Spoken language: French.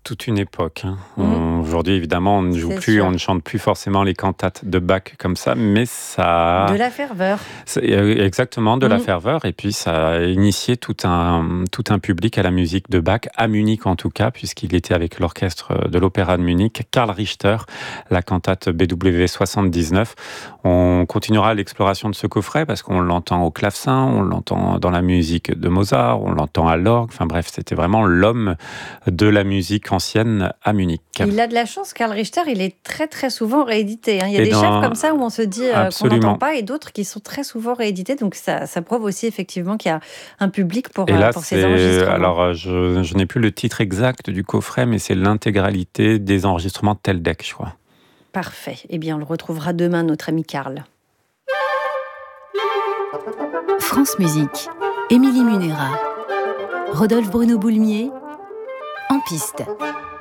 toute une époque. Aujourd'hui, évidemment, on ne joue C'est plus, sûr. on ne chante plus forcément les cantates de Bach comme ça, mais ça... De la ferveur. C'est exactement de la ferveur, et puis ça a initié tout un public à la musique de Bach, à Munich en tout cas, puisqu'il était avec l'orchestre de l'Opéra de Munich, Karl Richter, la cantate BW 79. On continuera l'exploration de ce coffret parce qu'on l'entend au clavecin, on l'entend dans la musique de Mozart, on l'entend à l'orgue, enfin bref, c'était vraiment l'homme de la musique ancienne à Munich. Il a de la chance, Karl Richter, il est très très souvent réédité. Il y a Et des dans- chefs comme ça où on se dit qu'on Absolument. n'entend pas, et d'autres qui sont très souvent réédités. Donc ça prouve aussi effectivement qu'il y a un public pour Et là, ces enregistrements. alors je n'ai plus le titre exact du coffret, mais c'est l'intégralité des enregistrements de Teldec, je crois. Parfait. Eh bien, on le retrouvera demain, notre ami Karl. France Musique, Émilie Munera, Rodolphe Bruno Boulmier, en piste.